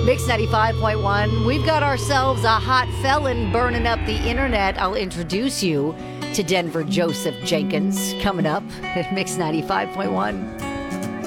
Mix 95.1. We've got ourselves a hot felon burning up the internet. I'll introduce you to Denver Joseph Jenkins coming up at Mix 95.1.